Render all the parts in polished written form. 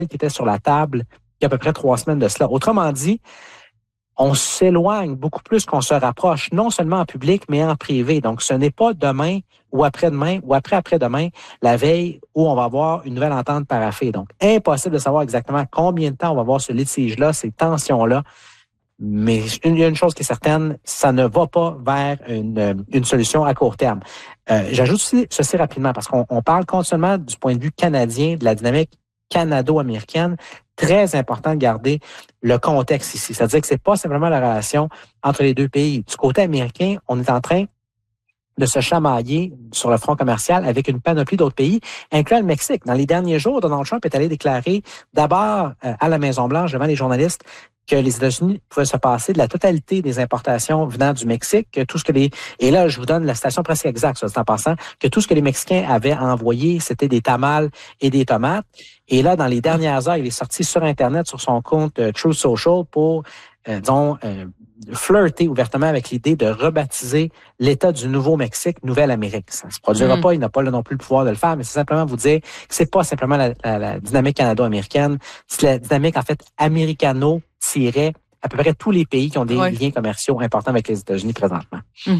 qui était sur la table il y a à peu près 3 semaines de cela. Autrement dit, on s'éloigne beaucoup plus qu'on se rapproche, non seulement en public, mais en privé. Donc, ce n'est pas demain ou après-demain ou après-après-demain, la veille où on va avoir une nouvelle entente paraphée. Donc, impossible de savoir exactement combien de temps on va avoir ce litige-là, ces tensions-là. Mais il y a une chose qui est certaine, ça ne va pas vers une solution à court terme. J'ajoute ceci rapidement, parce qu'on parle continuellement du point de vue canadien, de la dynamique canado-américaine. Très important de garder le contexte ici. C'est-à-dire que c'est pas simplement la relation entre les deux pays. Du côté américain, on est en train de se chamailler sur le front commercial avec une panoplie d'autres pays, incluant le Mexique. Dans les derniers jours, Donald Trump est allé déclarer d'abord à la Maison-Blanche devant les journalistes que les États-Unis pouvaient se passer de la totalité des importations venant du Mexique, que tout ce que et là, je vous donne la citation presque exacte, soit dit en passant, que tout ce que les Mexicains avaient envoyé, c'était des tamales et des tomates. Et là, dans les dernières heures, il est sorti sur Internet, sur son compte Truth Social pour, flirter ouvertement avec l'idée de rebaptiser l'État du Nouveau-Mexique Nouvelle-Amérique. Ça ne se produira pas, il n'a pas non plus le pouvoir de le faire, mais c'est simplement vous dire que c'est pas simplement la dynamique canado-américaine, c'est la dynamique, en fait, américano-tirée à peu près tous les pays qui ont des liens commerciaux importants avec les États-Unis présentement.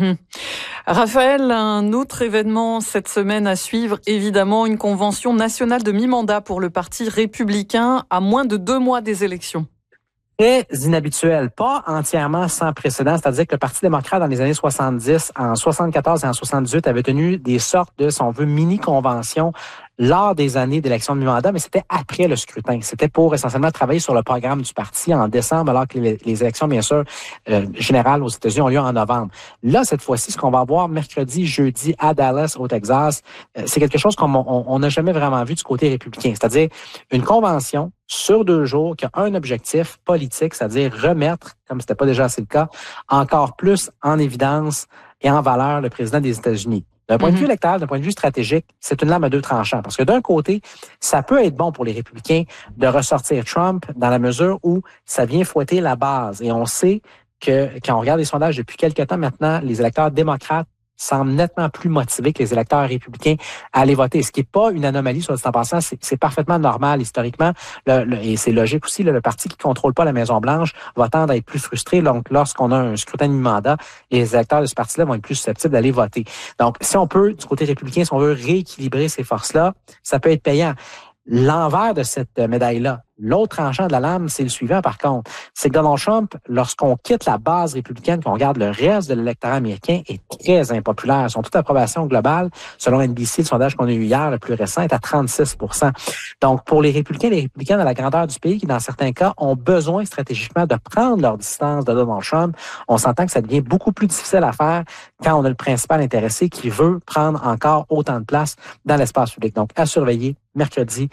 Raphaël, un autre événement cette semaine à suivre, évidemment, une convention nationale de mi-mandat pour le Parti républicain à moins de 2 mois des élections. Très inhabituel, pas entièrement sans précédent, c'est-à-dire que le Parti démocrate dans les années 70, en 74 et en 78 avait tenu des sortes de, si on veut, mini-conventions lors des années d'élection de mi-mandat, mais c'était après le scrutin. C'était pour essentiellement travailler sur le programme du parti en décembre, alors que les élections, bien sûr, générales aux États-Unis ont lieu en novembre. Là, cette fois-ci, ce qu'on va voir mercredi, jeudi à Dallas, au Texas, c'est quelque chose qu'on n'a jamais vraiment vu du côté républicain. C'est-à-dire une convention sur 2 jours qui a un objectif politique, c'est-à-dire remettre, comme ce n'était pas déjà assez le cas, encore plus en évidence et en valeur le président des États-Unis. D'un point de vue électoral, d'un point de vue stratégique, c'est une lame à 2 tranchants. Parce que d'un côté, ça peut être bon pour les républicains de ressortir Trump dans la mesure où ça vient fouetter la base. Et on sait que quand on regarde les sondages depuis quelques temps maintenant, les électeurs démocrates semblent nettement plus motivés que les électeurs républicains à aller voter. Ce qui n'est pas une anomalie, soit dit en passant, c'est parfaitement normal historiquement. Et c'est logique aussi, le parti qui ne contrôle pas la Maison-Blanche va tendre à être plus frustré. Donc, lorsqu'on a un scrutin de mi-mandat, les électeurs de ce parti-là vont être plus susceptibles d'aller voter. Donc, si on peut, du côté républicain, si on veut rééquilibrer ces forces-là, ça peut être payant. L'envers de cette médaille-là, l'autre tranchant de la lame, c'est le suivant, par contre. C'est que Donald Trump, lorsqu'on quitte la base républicaine, qu'on regarde le reste de l'électorat américain, est très impopulaire. Son taux d'approbation globale, selon NBC, le sondage qu'on a eu hier, le plus récent, est à 36%. Donc, pour les républicains de la grandeur du pays, qui, dans certains cas, ont besoin stratégiquement de prendre leur distance de Donald Trump, on s'entend que ça devient beaucoup plus difficile à faire quand on a le principal intéressé qui veut prendre encore autant de place dans l'espace public. Donc, à surveiller mercredi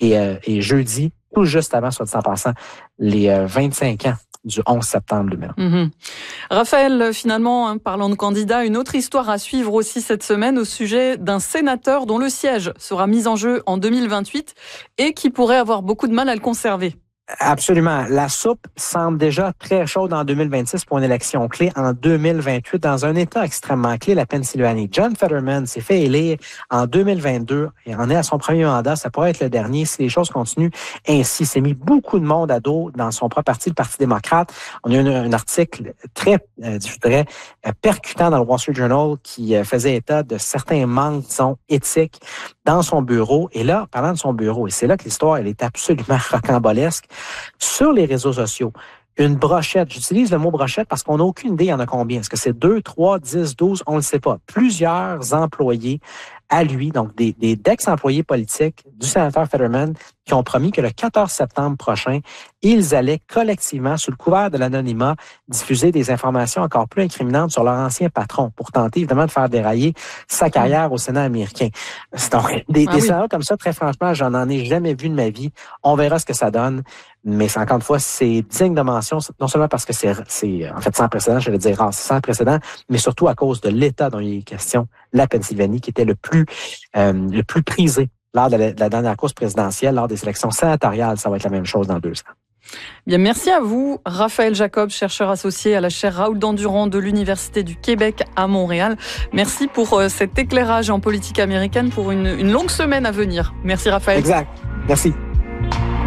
et jeudi, tout juste avant, soit dit en passant, les 25 ans du 11 septembre 2001. Raphaël, finalement, parlant de candidats, une autre histoire à suivre aussi cette semaine au sujet d'un sénateur dont le siège sera mis en jeu en 2028 et qui pourrait avoir beaucoup de mal à le conserver. Absolument. La soupe semble déjà très chaude en 2026 pour une élection clé en 2028 dans un État extrêmement clé, la Pennsylvanie. John Fetterman s'est fait élire en 2022 et en est à son premier mandat. Ça pourrait être le dernier si les choses continuent ainsi. Il s'est mis beaucoup de monde à dos dans son propre parti, le Parti démocrate. On a eu un article très, je dirais, percutant dans le Wall Street Journal qui faisait état de certains manques, disons, éthiques dans son bureau. Et là, parlant de son bureau, et c'est là que l'histoire, elle est absolument rocambolesque, sur les réseaux sociaux, une brochette, j'utilise le mot brochette parce qu'on n'a aucune idée il y en a combien. Est-ce que c'est 2, 3, 10, 12? On ne le sait pas. Plusieurs employés à lui, donc des ex-employés politiques du sénateur Fetterman, qui ont promis que le 14 septembre prochain, ils allaient collectivement, sous le couvert de l'anonymat, diffuser des informations encore plus incriminantes sur leur ancien patron pour tenter évidemment de faire dérailler sa carrière au Sénat américain. Donc, des scénarios comme ça, très franchement, j'en ai jamais vu de ma vie. On verra ce que ça donne. Mais encore une fois, c'est digne de mention, non seulement parce que c'est en fait sans précédent, je vais dire rare, c'est sans précédent, mais surtout à cause de l'État dont il est question, la Pennsylvanie, qui était le plus prisé lors de la dernière course présidentielle, lors des élections sénatoriales. Ça va être la même chose dans 2 ans. Bien, merci à vous, Raphaël Jacob, chercheur associé à la chaire Raoul Dandurand de l'Université du Québec à Montréal. Merci pour cet éclairage en politique américaine pour une longue semaine à venir. Merci, Raphaël. Exact. Merci.